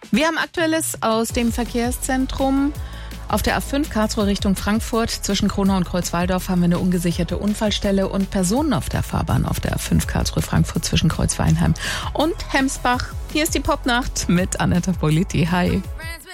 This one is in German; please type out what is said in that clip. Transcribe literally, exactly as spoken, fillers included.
Wir haben Aktuelles aus dem Verkehrszentrum. Auf der A fünf Karlsruhe Richtung Frankfurt zwischen Kronau und Kreuzwaldorf haben wir eine ungesicherte Unfallstelle und Personen auf der Fahrbahn auf der A fünf Karlsruhe Frankfurt zwischen Kreuzweinheim und Hemsbach. Hier ist die Popnacht mit Annetta Politi. Hi.